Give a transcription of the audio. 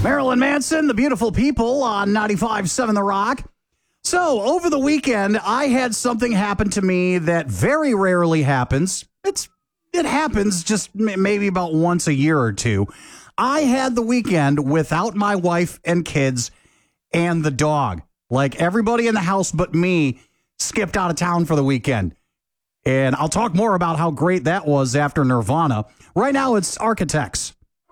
Marilyn Manson, The Beautiful People on 95.7 The Rock. So, over the weekend, I had something happen to me that very rarely happens. It happens just maybe about once a year or two. I had the weekend without my wife and kids and the dog. Like, everybody in the house but me skipped out of town for the weekend. And I'll talk more about how great that was after Nirvana. Right now, it's Architects.